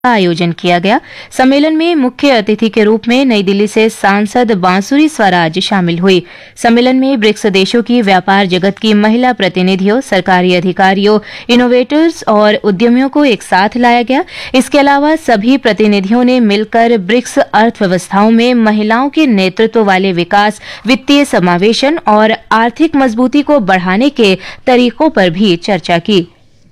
आयोजन किया गया। सम्मेलन में मुख्य अतिथि के रूप में नई दिल्ली से सांसद बांसुरी स्वराज शामिल हुई। सम्मेलन में ब्रिक्स देशों की व्यापार जगत की महिला प्रतिनिधियों, सरकारी अधिकारियों, इनोवेटर्स और उद्यमियों को एक साथ लाया गया। इसके अलावा सभी प्रतिनिधियों ने मिलकर ब्रिक्स अर्थव्यवस्थाओं में महिलाओं के नेतृत्व वाले विकास, वित्तीय समावेशन और आर्थिक मजबूती को बढ़ाने के तरीकों पर भी चर्चा की।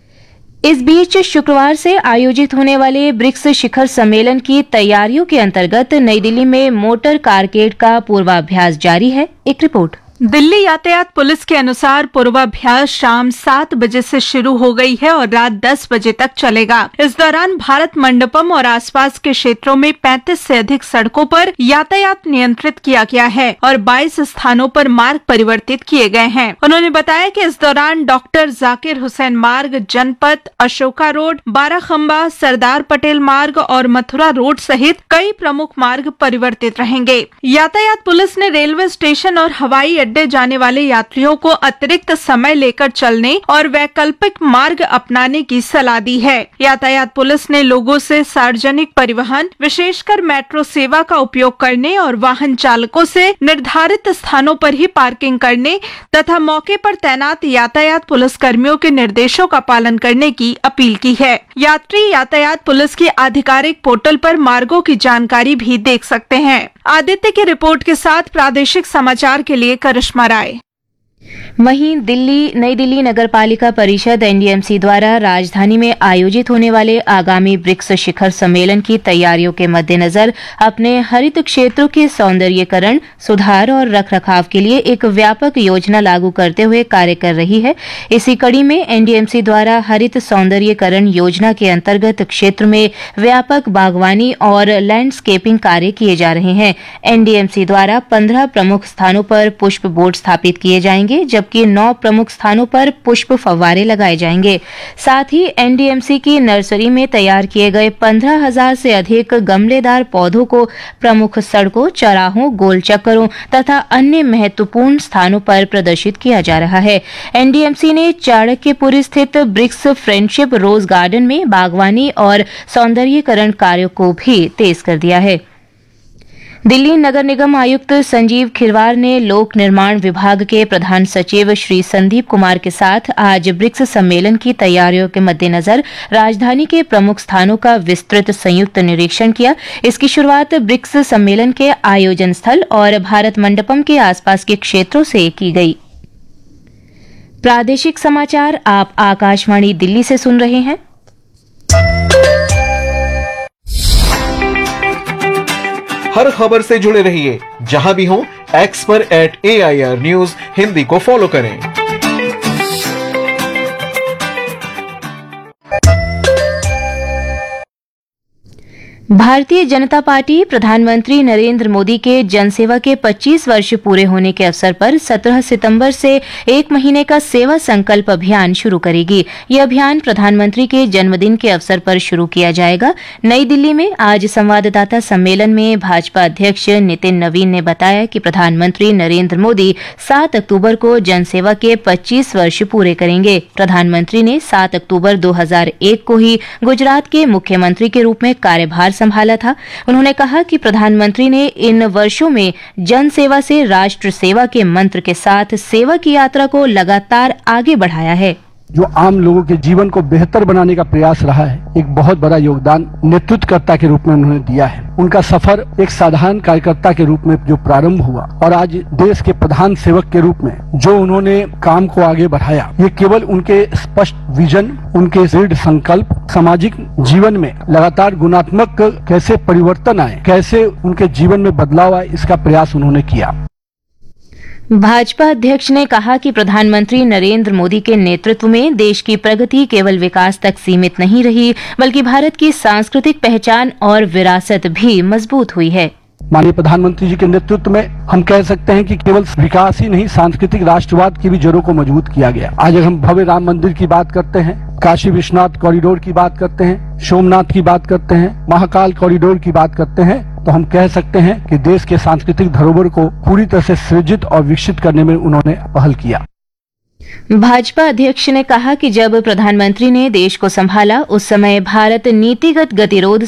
इस बीच शुक्रवार से आयोजित होने वाले ब्रिक्स शिखर सम्मेलन की तैयारियों के अंतर्गत नई दिल्ली में मोटर कारकेड का पूर्वाभ्यास जारी है। एक रिपोर्ट। दिल्ली यातायात पुलिस के अनुसार पूर्वाभ्यास शाम 7 बजे से शुरू हो गई है और रात 10 बजे तक चलेगा। इस दौरान भारत मंडपम और आसपास के क्षेत्रों में 35 से अधिक सड़कों पर यातायात नियंत्रित किया गया है और 22 स्थानों पर मार्ग परिवर्तित किए गए हैं। उन्होंने बताया कि इस दौरान डॉक्टर जाकिर हुसैन मार्ग, जनपथ, अशोका रोड, बाराखंबा, सरदार पटेल मार्ग और मथुरा रोड सहित कई प्रमुख मार्ग परिवर्तित रहेंगे। यातायात पुलिस ने रेलवे स्टेशन और हवाई अड्डे जाने वाले यात्रियों को अतिरिक्त समय लेकर चलने और वैकल्पिक मार्ग अपनाने की सलाह दी है। यातायात पुलिस ने लोगों से सार्वजनिक परिवहन, विशेषकर मेट्रो सेवा का उपयोग करने और वाहन चालकों से निर्धारित स्थानों पर ही पार्किंग करने तथा मौके पर तैनात यातायात पुलिस कर्मियों के निर्देशों का पालन करने की अपील की है। यात्री यातायात पुलिस की आधिकारिक पोर्टल पर मार्गों की जानकारी भी देख सकते हैं। आदित्य की रिपोर्ट के साथ प्रादेशिक समाचार के लिए करिश्मा राय। वहीं नई दिल्ली नगर पालिका परिषद एनडीएमसी द्वारा राजधानी में आयोजित होने वाले आगामी ब्रिक्स शिखर सम्मेलन की तैयारियों के मद्देनजर अपने हरित क्षेत्रों के सौंदर्यीकरण, सुधार और रखरखाव के लिए एक व्यापक योजना लागू करते हुए कार्य कर रही है। इसी कड़ी में एनडीएमसी द्वारा हरित सौंदर्यीकरण योजना के अंतर्गत क्षेत्र में व्यापक बागवानी और लैंडस्केपिंग कार्य किए जा रहे हैं। एनडीएमसी द्वारा 15 प्रमुख स्थानों पर पुष्प बोर्ड स्थापित किए जाएंगे, जबकि 9 प्रमुख स्थानों पर पुष्प फव्वारे लगाए जाएंगे। साथ ही एनडीएमसी की नर्सरी में तैयार किए गए 15,000 से अधिक गमलेदार पौधों को प्रमुख सड़कों, चौराहों, गोल चक्करों तथा अन्य महत्वपूर्ण स्थानों पर प्रदर्शित किया जा रहा है। एनडीएमसी ने चाणक्यपुरी स्थित ब्रिक्स फ्रेंडशिप रोज गार्डन में बागवानी और सौंदर्यीकरण कार्यों को भी तेज कर दिया है। दिल्ली नगर निगम आयुक्त संजीव खिरवार ने लोक निर्माण विभाग के प्रधान सचिव श्री संदीप कुमार के साथ आज ब्रिक्स सम्मेलन की तैयारियों के मद्देनजर राजधानी के प्रमुख स्थानों का विस्तृत संयुक्त निरीक्षण किया। इसकी शुरुआत ब्रिक्स सम्मेलन के आयोजन स्थल और भारत मंडपम के आसपास के क्षेत्रों से की गई। प्रादेशिक समाचार आप आकाशवाणी दिल्ली से सुन रहे हैं। हर खबर से जुड़े रहिए, जहां भी हो एक्स पर @AIR न्यूज हिंदी को फॉलो करें। भारतीय जनता पार्टी प्रधानमंत्री नरेंद्र मोदी के जनसेवा के 25 वर्ष पूरे होने के अवसर पर 17 सितंबर से 1 महीने का सेवा संकल्प अभियान शुरू करेगी। यह अभियान प्रधानमंत्री के जन्मदिन के अवसर पर शुरू किया जाएगा। नई दिल्ली में आज संवाददाता सम्मेलन में भाजपा अध्यक्ष नितिन नवीन ने बताया कि प्रधानमंत्री नरेंद्र मोदी 7 अक्टूबर को जनसेवा के 25 वर्ष पूरे करेंगे। प्रधानमंत्री ने 7 अक्टूबर 2001 को ही गुजरात के मुख्यमंत्री के रूप में कार्यभार संभाला था। उन्होंने कहा कि प्रधानमंत्री ने इन वर्षों में जन सेवा से राष्ट्र सेवा के मंत्र के साथ सेवा की यात्रा को लगातार आगे बढ़ाया है। जो आम लोगों के जीवन को बेहतर बनाने का प्रयास रहा है, एक बहुत बड़ा योगदान नेतृत्वकर्ता के रूप में उन्होंने दिया है। उनका सफर एक साधारण कार्यकर्ता के रूप में जो प्रारंभ हुआ और आज देश के प्रधान सेवक के रूप में जो उन्होंने काम को आगे बढ़ाया, ये केवल उनके स्पष्ट विजन, उनके दृढ़ संकल्प, सामाजिक जीवन में लगातार गुणात्मक कैसे परिवर्तन आए, कैसे उनके जीवन में बदलाव आए, इसका प्रयास उन्होंने किया। भाजपा अध्यक्ष ने कहा कि प्रधानमंत्री नरेंद्र मोदी के नेतृत्व में देश की प्रगति केवल विकास तक सीमित नहीं रही, बल्कि भारत की सांस्कृतिक पहचान और विरासत भी मजबूत हुई है। माननीय प्रधानमंत्री जी के नेतृत्व में हम कह सकते हैं कि केवल विकास ही नहीं, सांस्कृतिक राष्ट्रवाद की भी जड़ों को मजबूत किया गया। आज अगर हम भव्य राम मंदिर की बात करते हैं, काशी विश्वनाथ कॉरिडोर की बात करते हैं, सोमनाथ की बात करते हैं, महाकाल कॉरिडोर की बात करते हैं, तो हम कह सकते हैं कि देश के सांस्कृतिक धरोहर को पूरी तरह से सृजित और विकसित करने में उन्होंने पहल किया। भाजपा अध्यक्ष ने कहा कि जब प्रधानमंत्री ने देश को संभाला उस समय भारत नीतिगत गतिरोध